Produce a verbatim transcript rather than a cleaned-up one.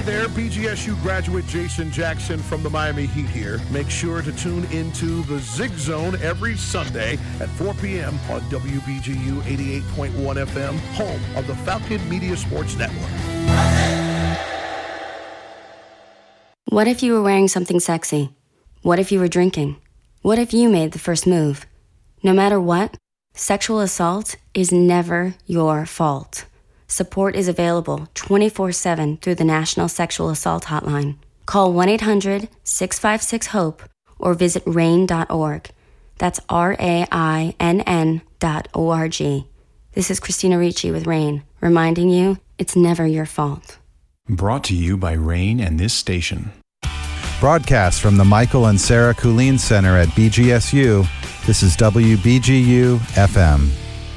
there, B G S U graduate Jason Jackson from the Miami Heat here. Make sure to tune into the Zig Zone every Sunday at four p.m. on W B G U eighty-eight point one F M, home of the Falcon Media Sports Network. What if you were wearing something sexy? What if you were drinking? What if you made the first move? No matter what, sexual assault is never your fault. Support is available twenty-four seven through the National Sexual Assault Hotline. Call one eight hundred six five six HOPE or visit rain dot org. That's R A I N N dot O R G. This is Christina Ricci with RAIN, reminding you it's never your fault. Brought to you by RAIN and this station. Broadcast from the Michael and Sarah Kulin Center at B G S U, this is W B G U F M.